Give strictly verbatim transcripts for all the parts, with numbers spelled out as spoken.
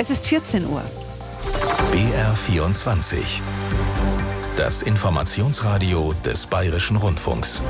Es ist vierzehn Uhr. B R vierundzwanzig. Das Informationsradio des Bayerischen Rundfunks.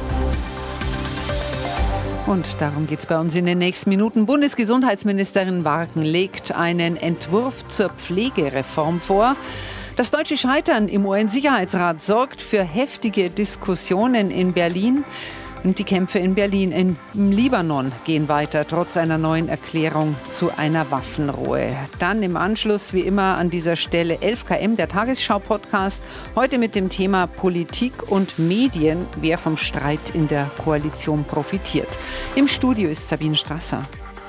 Und darum geht es bei uns in den nächsten Minuten. Bundesgesundheitsministerin Warken legt einen Entwurf zur Pflegereform vor. Das deutsche Scheitern im U N-Sicherheitsrat sorgt für heftige Diskussionen in Berlin. Und die Kämpfe in Berlin, im Libanon gehen weiter, trotz einer neuen Erklärung zu einer Waffenruhe. Dann im Anschluss, wie immer an dieser Stelle, elf Kilometer, der Tagesschau-Podcast. Heute mit dem Thema Politik und Medien, wer vom Streit in der Koalition profitiert. Im Studio ist Sabine Strasser.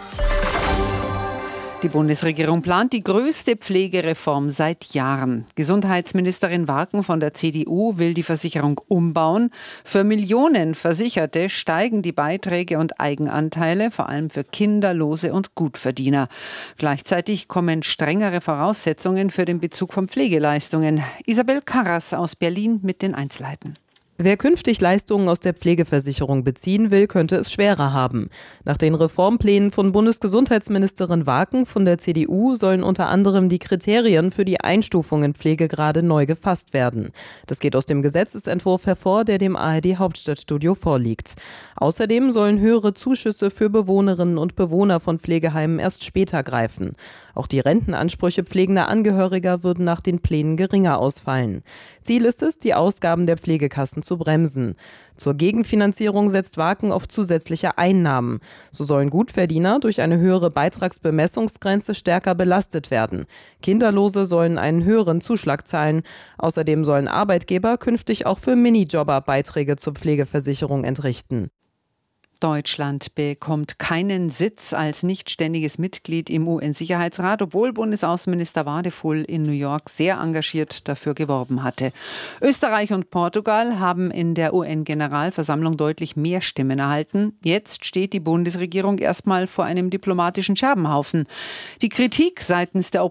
Die Bundesregierung plant die größte Pflegereform seit Jahren. Gesundheitsministerin Warken von der C D U will die Versicherung umbauen. Für Millionen Versicherte steigen die Beiträge und Eigenanteile, vor allem für Kinderlose und Gutverdiener. Gleichzeitig kommen strengere Voraussetzungen für den Bezug von Pflegeleistungen. Isabel Karras aus Berlin mit den Einzelheiten. Wer künftig Leistungen aus der Pflegeversicherung beziehen will, könnte es schwerer haben. Nach den Reformplänen von Bundesgesundheitsministerin Warken von der C D U sollen unter anderem die Kriterien für die Einstufung in Pflegegrade neu gefasst werden. Das geht aus dem Gesetzesentwurf hervor, der dem A R D-Hauptstadtstudio vorliegt. Außerdem sollen höhere Zuschüsse für Bewohnerinnen und Bewohner von Pflegeheimen erst später greifen. Auch die Rentenansprüche pflegender Angehöriger würden nach den Plänen geringer ausfallen. Ziel ist es, die Ausgaben der Pflegekassen zu bremsen. Zur Gegenfinanzierung setzt Warken auf zusätzliche Einnahmen. So sollen Gutverdiener durch eine höhere Beitragsbemessungsgrenze stärker belastet werden. Kinderlose sollen einen höheren Zuschlag zahlen. Außerdem sollen Arbeitgeber künftig auch für Minijobber Beiträge zur Pflegeversicherung entrichten. Deutschland bekommt keinen Sitz als nichtständiges Mitglied im U N-Sicherheitsrat, obwohl Bundesaußenminister Wadefuhl in New York sehr engagiert dafür geworben hatte. Österreich und Portugal haben in der U N-Generalversammlung deutlich mehr Stimmen erhalten. Jetzt steht die Bundesregierung erstmal vor einem diplomatischen Scherbenhaufen. Die Kritik seitens der